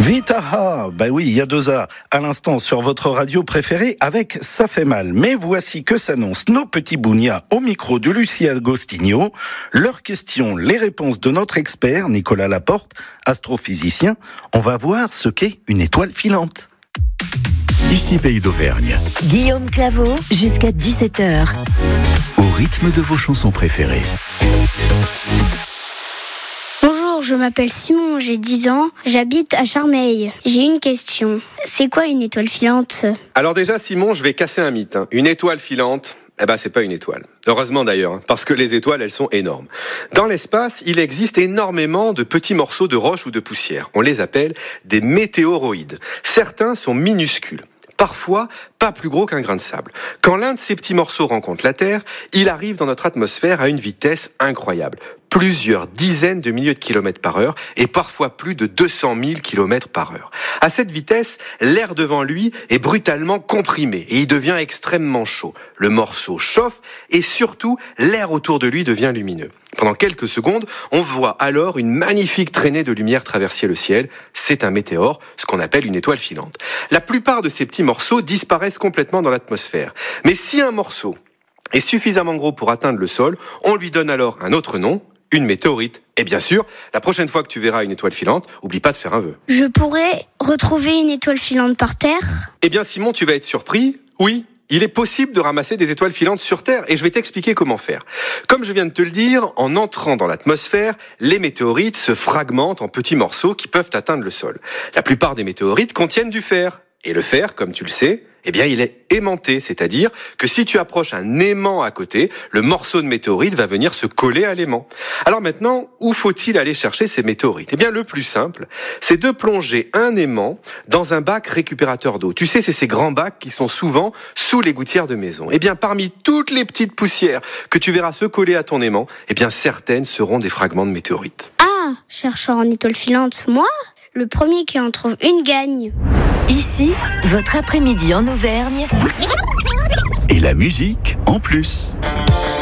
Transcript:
Vitaha, oui, il y a 2 A, à l'instant sur votre radio préférée avec Ça fait mal. Mais voici que s'annoncent nos petits bougnats au micro de Lucie Agostinho. Leurs questions, les réponses de notre expert Nicolas Laporte, astrophysicien. On va voir ce qu'est une étoile filante. Ici Pays d'Auvergne. Guillaume Claveau, jusqu'à 17h. Au rythme de vos chansons préférées. Bonjour, je m'appelle Simon, j'ai 10 ans, j'habite à Charmeil. J'ai une question. C'est quoi une étoile filante ? Alors déjà, Simon, je vais casser un mythe. Une étoile filante, c'est pas une étoile. Heureusement d'ailleurs, parce que les étoiles, elles sont énormes. Dans l'espace, il existe énormément de petits morceaux de roche ou de poussière. On les appelle des météoroïdes. Certains sont minuscules. Parfois, pas plus gros qu'un grain de sable. Quand l'un de ces petits morceaux rencontre la Terre, il arrive dans notre atmosphère à une vitesse incroyable. Plusieurs dizaines de milliers de kilomètres par heure et parfois plus de 200 000 kilomètres par heure. À cette vitesse, l'air devant lui est brutalement comprimé et il devient extrêmement chaud. Le morceau chauffe et surtout, l'air autour de lui devient lumineux. Pendant quelques secondes, on voit alors une magnifique traînée de lumière traverser le ciel. C'est un météore, ce qu'on appelle une étoile filante. La plupart de ces petits morceaux disparaissent complètement dans l'atmosphère. Mais si un morceau est suffisamment gros pour atteindre le sol, on lui donne alors un autre nom, une météorite. Et bien sûr, la prochaine fois que tu verras une étoile filante, oublie pas de faire un vœu. Je pourrais retrouver une étoile filante par terre ? Eh bien Simon, tu vas être surpris. Oui, il est possible de ramasser des étoiles filantes sur Terre et je vais t'expliquer comment faire. Comme je viens de te le dire, en entrant dans l'atmosphère, les météorites se fragmentent en petits morceaux qui peuvent atteindre le sol. La plupart des météorites contiennent du fer. Et le fer, comme tu le sais, il est aimanté, c'est-à-dire que si tu approches un aimant à côté, le morceau de météorite va venir se coller à l'aimant. Alors maintenant, où faut-il aller chercher ces météorites ? Le plus simple, c'est de plonger un aimant dans un bac récupérateur d'eau. Tu sais, c'est ces grands bacs qui sont souvent sous les gouttières de maison. Parmi toutes les petites poussières que tu verras se coller à ton aimant, certaines seront des fragments de météorites. Ah, chercheur en étoile filante, moi ? Le premier qui en trouve une gagne. Ici, votre après-midi en Auvergne. Et la musique en plus.